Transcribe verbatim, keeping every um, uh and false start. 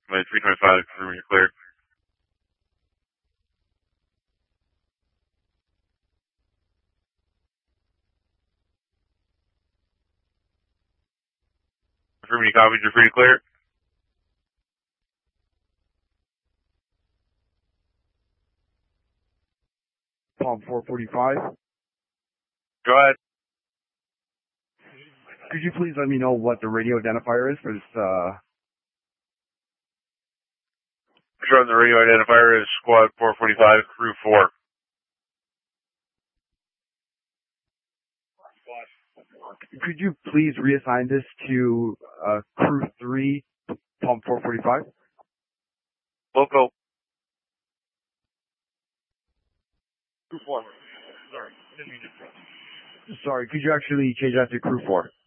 My three twenty-five, confirm you're clear. Confirm you copied, you're free to clear. Palm four forty-five. Go ahead. Could you please let me know what the radio identifier is for this, uh... Sure, the radio identifier is Squad four forty-five, Crew four. Could you please reassign this to, uh, Crew three, Palm four forty-five? Local. Crew four. Sorry. Sorry, could you actually change that to Crew four?